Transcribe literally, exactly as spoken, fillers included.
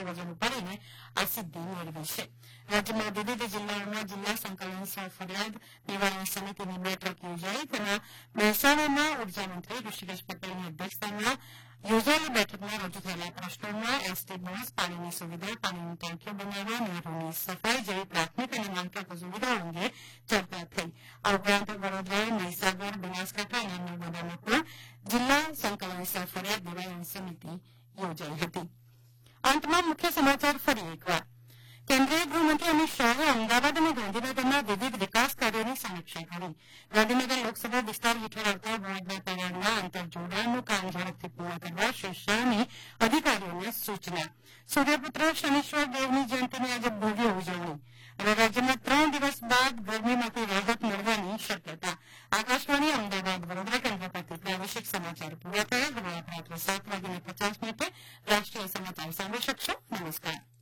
વજન ઉપાડીને આ સિદ્ધિ મેળવી છે. રાજ્યમાં વિવિધ જિલ્લાઓમાં જિલ્લા સંકલન સહ ફરિયાદ નિવારણ સમિતિની બેઠક યોજાઈ. તેમાં મહેસાણામાં ઉર્જામંત્રી ઋષિકેશ પટેલની અધ્યક્ષતામાં યોજાયેલી બેઠકમાં રજૂ થયેલા પ્રશ્નોમાં એસટી બસ, પાણીની સુવિધા, પાણીની ટાંકીઓ બનાવવા, નહેરોની સફાઈ જેવી પ્રાથમિક અને માળખાગત સુવિધાઓ અંગે ચર્ચા થઈ. આ ઉપરાંત વડોદરા, મહીસાગર, બનાસકાંઠા અને નર્મદામાં પણ જિલ્લા સંકલન સહ ફરિયાદ નિવારણ સમિતિ યોજાઈ હતી. અંતમાં મુખ્ય સમાચાર ફરી એકવાર. કેન્દ્રીય ગૃહમંત્રી અમિત શાહે અમદાવાદ અને ગાંધીનગરમાં વિવિધ વિકાસ કાર્યોની સમીક્ષા કરી. ગાંધીનગર લોકસભા વિસ્તાર હેઠળ આવતા વડોદરા તળાવના આંતરજોડાણનું કામ ઝડપથી પૂર્ણ કરવા શ્રી શાહની અધિકારીઓને સૂચના. સૂર્યપુત્ર શનીશ્વર દેવની જયંતિની આજે ભવ્ય ઉજવણી. અને રાજ્યમાં ત્રણ દિવસ બાદ ગરમીમાંથી રાહત મળવાની શક્યતા. આકાશવાણી અમદાવાદ વડોદરા કેન્દ્ર પરથી પ્રાદેશિક સમાચાર પૂરા થયા. હવે રાત્રે સાત વાગીને પચાસ મિનિટે રાષ્ટ્રીય સમાચાર સાંભળી શકશો. નમસ્કાર.